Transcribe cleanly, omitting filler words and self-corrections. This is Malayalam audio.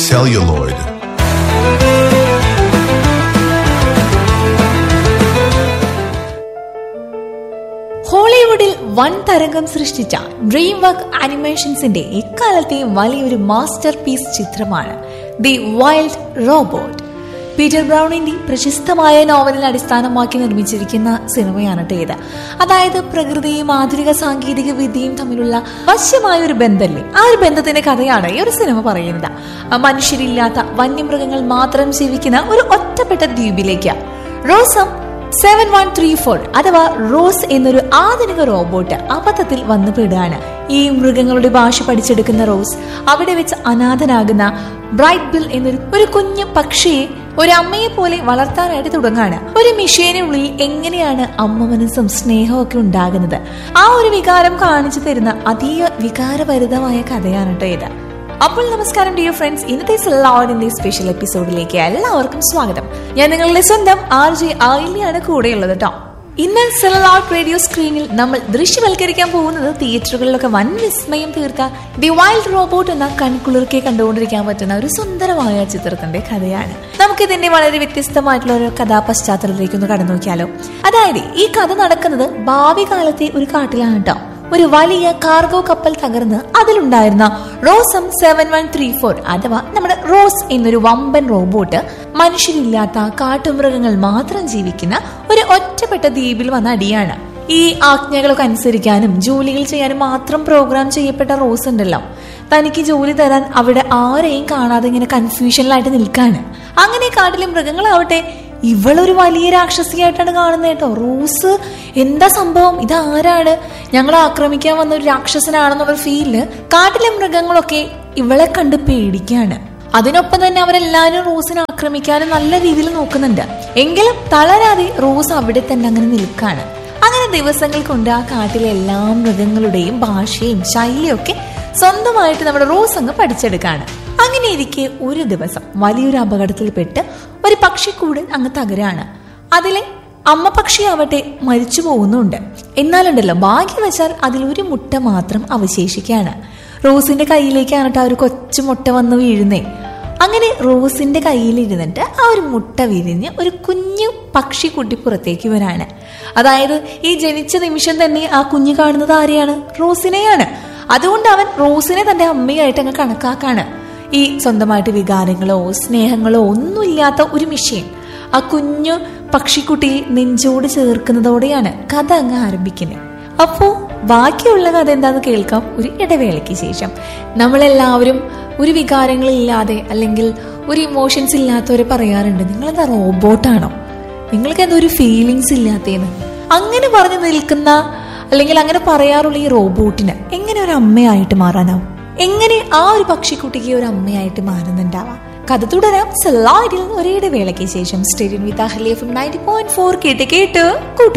celluloid. ഹോളിവുഡിൽ വൻ തരംഗം സൃഷ്ടിച്ച ഡ്രീം വർക്ക് ആനിമേഷൻസിന്റെ എക്കാലത്തെയും വലിയൊരു മാസ്റ്റർ പീസ് ചിത്രമാണ് ദി വൈൽഡ് റോബോട്ട്. പീറ്റർ ബ്രൗണിന്റെ പ്രശസ്തമായ നോവലിനെ അടിസ്ഥാനമാക്കി നിർമ്മിച്ചിരിക്കുന്ന സിനിമയാണ് ഇത്. അതായത് പ്രകൃതിയും ആധുനിക സാങ്കേതിക വിദ്യയും തമ്മിലുള്ള വശ്യമായ ഒരു ബന്ധമല്ലേ, ആ ഒരു ബന്ധത്തിന്റെ കഥയാണ് ഈ ഒരു സിനിമ പറയുന്നത്. മനുഷ്യരില്ലാത്ത വന്യമൃഗങ്ങൾ മാത്രം ജീവിക്കുന്ന ഒരു ഒറ്റപ്പെട്ട ദ്വീപിലേക്ക് റോസം 7134 അഥവാ റോസ് എന്നൊരു ആധുനിക റോബോട്ട് അബദ്ധത്തിൽ വന്നു പെടുകയാണ്. ഈ മൃഗങ്ങളുടെ ഭാഷ പഠിച്ചെടുക്കുന്ന റോസ് അവിടെ വെച്ച് അനാഥനാകുന്ന ബ്രൈറ്റ് ബിൽ എന്നൊരു കുഞ്ഞു പക്ഷിയെ ഒരു അമ്മയെ പോലെ വളർത്താനായിട്ട് തുടങ്ങാണ്. ഒരു മിഷീനുള്ളിൽ എങ്ങനെയാണ് അമ്മ മനസ്സും സ്നേഹവും ഒക്കെ ഉണ്ടാകുന്നത്, ആ ഒരു വികാരം കാണിച്ചു തരുന്ന അതീവ വികാരഭരിതമായ കഥയാണ് ഇത്. അപ്പോൾ നമസ്കാരം ഡിയർ ഫ്രണ്ട്സ്, ഇന്നത്തെ സെല്ലോയിഡിന്റെ സ്പെഷ്യൽ എപ്പിസോഡിലേക്ക് എല്ലാവർക്കും സ്വാഗതം. ഞാൻ നിങ്ങളുടെ സ്വന്തം RJ ആയില്യാണ് കൂടെയുള്ളത് കേട്ടോ. ഇന്ന് സെല്ലോയിഡ് റേഡിയോ സ്ക്രീനിൽ നമ്മൾ ദൃശ്യവൽക്കരിക്കാൻ പോകുന്നത് തിയേറ്ററുകളിലൊക്കെ വൻ വിസ്മയം തീർത്ത ദി വൈൽഡ് റോബോട്ട് എന്ന കൺകുളിർക്കെ കണ്ടുകൊണ്ടിരിക്കാൻ പറ്റുന്ന ഒരു സുന്ദരമായ ചിത്രത്തിന്റെ കഥയാണ്. നമുക്കിതിന്റെ വളരെ വ്യത്യസ്തമായിട്ടുള്ള ഒരു കഥാപശ്ചാത്തലത്തിലേക്ക് ഒന്ന് കടന്നു നോക്കിയാലോ. അതായത് ഈ കഥ നടക്കുന്നത് ഭാവി കാലത്തെ ഒരു കാട്ടിലാണ് കേട്ടോ. ഒരു വലിയ കാർഗോ കപ്പൽ തകർന്ന് അതിലുണ്ടായിരുന്ന റോസം 7134 അഥവാ നമ്മുടെ റോസ് എന്നൊരു വമ്പൻ റോബോട്ട് മനുഷ്യരില്ലാത്ത കാട്ടുമൃഗങ്ങൾ മാത്രം ജീവിക്കുന്ന ഒരു ഒറ്റപ്പെട്ട ദ്വീപിൽ വന്ന അടിയാണ്. ഈ ആജ്ഞകളൊക്കെ അനുസരിക്കാനും ജോലികൾ ചെയ്യാനും മാത്രം പ്രോഗ്രാം ചെയ്യപ്പെട്ട റോസ് ഉണ്ടല്ലോ, തനിക്ക് ജോലി തരാൻ അവിടെ ആരെയും കാണാതെ ഇങ്ങനെ കൺഫ്യൂഷനിലായിട്ട് നിൽക്കാണ്. അങ്ങനെ കാട്ടിലെ മൃഗങ്ങളാവട്ടെ ഇവളൊരു വലിയ രാക്ഷസിയായിട്ടാണ് കാണുന്നത് കേട്ടോ. റോസ് എന്താ സംഭവം, ഇതാരാണ്, ഞങ്ങളെ ആക്രമിക്കാൻ വന്ന ഒരു രാക്ഷസനാണെന്നുള്ള ഫീലില് കാട്ടിലെ മൃഗങ്ങളൊക്കെ ഇവളെ കണ്ട് പേടിക്കാണ്. അതിനൊപ്പം തന്നെ അവരെല്ലാരും റോസിനെ ആക്രമിക്കാനും നല്ല രീതിയിൽ നോക്കുന്നുണ്ട്. എങ്കിലും തളരാതെ റോസ് അവിടെ തന്നെ അങ്ങനെ നിൽക്കാണ്. അങ്ങനെ ദിവസങ്ങൾ കൊണ്ട് ആ കാട്ടിലെ എല്ലാ മൃഗങ്ങളുടെയും ഭാഷയും ശൈലിയും ഒക്കെ സ്വന്തമായിട്ട് നമ്മുടെ റോസ് അങ്ങ് പഠിച്ചെടുക്കാണ്. അങ്ങനെ ഇരിക്കെ ഒരു ദിവസം വലിയൊരു അപകടത്തിൽപ്പെട്ട് ഒരു പക്ഷിക്കൂട് അങ്ങ് തകരാണ്. അതിലെ അമ്മ പക്ഷിയാവട്ടെ മരിച്ചു പോകുന്നുണ്ട്. എന്നാലുണ്ടല്ലോ ഭാഗ്യവശാൽ അതിലൊരു മുട്ട മാത്രം അവശേഷിക്കുകയാണ്. റോസിന്റെ കയ്യിലേക്കാണ് ആ ഒരു കൊച്ചു മുട്ട വന്ന് വീഴുന്നേ. അങ്ങനെ റോസിന്റെ കയ്യിലിരുന്നിട്ട് ആ ഒരു മുട്ട വിരിഞ്ഞ് ഒരു കുഞ്ഞു പക്ഷിക്കുട്ടി പുറത്തേക്ക് വരാണ്. അതായത് ഈ ജനിച്ച നിമിഷം തന്നെ ആ കുഞ്ഞു കാണുന്നത് ആരെയാണ്? റോസിനെയാണ്. അതുകൊണ്ട് അവൻ റോസിനെ തന്റെ അമ്മയായിട്ട് അങ്ങ് കണക്കാക്കാണ്. ഈ സ്വന്തമായിട്ട് വികാരങ്ങളോ സ്നേഹങ്ങളോ ഒന്നുമില്ലാത്ത ഒരു മിഷീൻ ആ കുഞ്ഞു പക്ഷിക്കുട്ടിയെ നെഞ്ചോട് ചേർക്കുന്നതോടെയാണ് കഥ അങ്ങ് ആരംഭിക്കുന്നത്. അപ്പോ ബാക്കിയുള്ള കഥ എന്താന്ന് കേൾക്കാം ഒരു ഇടവേളയ്ക്ക് ശേഷം. നമ്മളെല്ലാവരും ഒരു വികാരങ്ങളില്ലാതെ അല്ലെങ്കിൽ ഒരു ഇമോഷൻസ് ഇല്ലാത്തവരെ പറയാറുണ്ട്, നിങ്ങളെന്താ റോബോട്ടാണോ, നിങ്ങൾക്ക് എന്താ ഒരു ഫീലിങ്സ് ഇല്ലാത്തേന്ന്. അങ്ങനെ പറഞ്ഞു നിൽക്കുന്ന അല്ലെങ്കിൽ അങ്ങനെ പറയാറുള്ള ഈ റോബോട്ടിന് എങ്ങനെ ഒരു അമ്മയായിട്ട് മാറാനാവും? എങ്ങനെ ആ ഒരു പക്ഷിക്കുട്ടിക്ക് ഒരു അമ്മയായിട്ട് മാറുന്നുണ്ടാവാം? കഥ തുടരാം സെല്ലോയിഡിൽ ഒരേ ഇടവേളയ്ക്ക് ശേഷം. സ്റ്റേഡിയം വിത്ത് അഹ്ലി FM 90.4 കേട്ട്